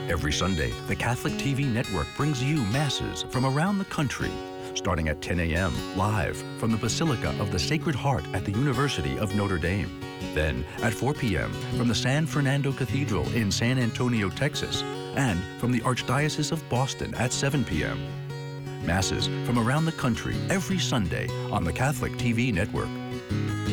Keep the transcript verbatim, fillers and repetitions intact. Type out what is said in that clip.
Every Sunday, the Catholic T V network brings you masses from around the country, starting at ten a m live from the Basilica of the Sacred Heart at the University of Notre Dame. Then at four p m from the San Fernando Cathedral in San Antonio, Texas, and from the Archdiocese of Boston at seven p m Masses from around the country every Sunday on the Catholic T V network.